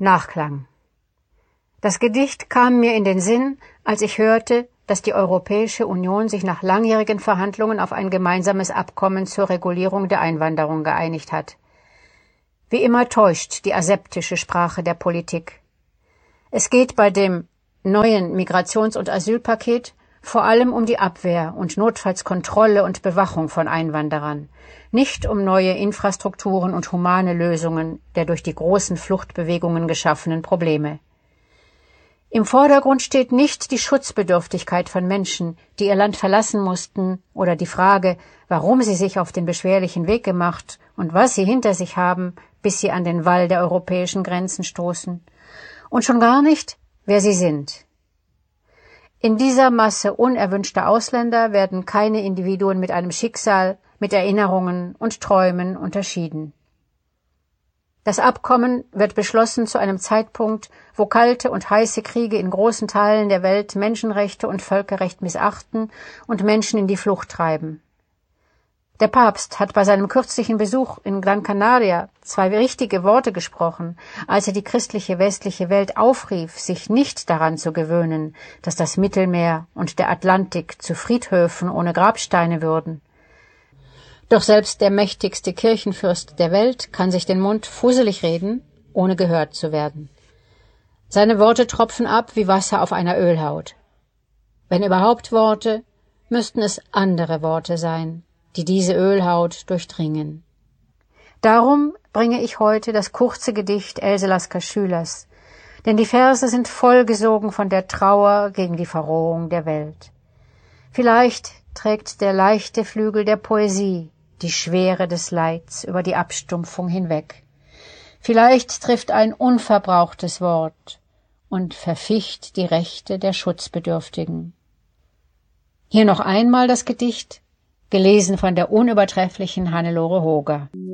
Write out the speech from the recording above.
Nachklang. Das Gedicht kam mir in den Sinn, als ich hörte, dass die Europäische Union sich nach langjährigen Verhandlungen auf ein gemeinsames Abkommen zur Regulierung der Einwanderung geeinigt hat. Wie immer täuscht die aseptische Sprache der Politik. Es geht bei dem neuen Migrations- und Asylpaket vor allem um die Abwehr und notfalls Kontrolle und Bewachung von Einwanderern, nicht um neue Infrastrukturen und humane Lösungen der durch die großen Fluchtbewegungen geschaffenen Probleme. Im Vordergrund steht nicht die Schutzbedürftigkeit von Menschen, die ihr Land verlassen mussten, oder die Frage, warum sie sich auf den beschwerlichen Weg gemacht und was sie hinter sich haben, bis sie an den Wall der europäischen Grenzen stoßen, und schon gar nicht, wer sie sind. In dieser Masse unerwünschter Ausländer werden keine Individuen mit einem Schicksal, mit Erinnerungen und Träumen unterschieden. Das Abkommen wird beschlossen zu einem Zeitpunkt, wo kalte und heiße Kriege in großen Teilen der Welt Menschenrechte und Völkerrecht missachten und Menschen in die Flucht treiben. Der Papst hat bei seinem kürzlichen Besuch in Gran Canaria 2 richtige Worte gesprochen, als er die christliche westliche Welt aufrief, sich nicht daran zu gewöhnen, dass das Mittelmeer und der Atlantik zu Friedhöfen ohne Grabsteine würden. Doch selbst der mächtigste Kirchenfürst der Welt kann sich den Mund fusselig reden, ohne gehört zu werden. Seine Worte tropfen ab wie Wasser auf einer Ölhaut. Wenn überhaupt Worte, müssten es andere Worte sein, die diese Ölhaut durchdringen. Darum bringe ich heute das kurze Gedicht Else Lasker Schülers, denn die Verse sind vollgesogen von der Trauer gegen die Verrohung der Welt. Vielleicht trägt der leichte Flügel der Poesie die Schwere des Leids über die Abstumpfung hinweg. Vielleicht trifft ein unverbrauchtes Wort und verficht die Rechte der Schutzbedürftigen. Hier noch einmal das Gedicht, gelesen von der unübertrefflichen Hannelore Hoger.